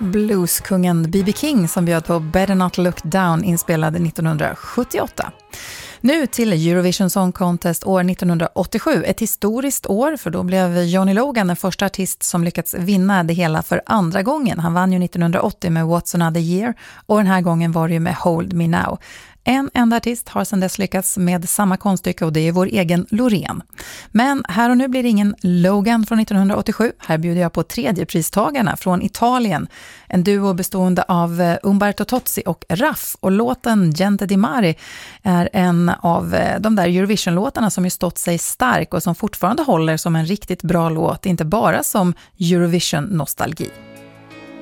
blueskungen B.B. King som bjöd på Better Not Look Down, inspelad 1978. Nu till Eurovision Song Contest år 1987, ett historiskt år för då blev Johnny Logan den första artist som lyckats vinna det hela för andra gången. Han vann ju 1980 med What's Another Year och den här gången var det ju med Hold Me Now. En enda artist har sedan dess lyckats med samma konststycke och det är vår egen Loreen. Men här och nu blir det ingen Logan från 1987. Här bjuder jag på tredjepristagarna från Italien. En duo bestående av Umberto Tozzi och Raff. Och låten Gente di Mare är en av de där Eurovision-låtarna som ju stått sig stark och som fortfarande håller som en riktigt bra låt. Inte bara som Eurovision-nostalgi.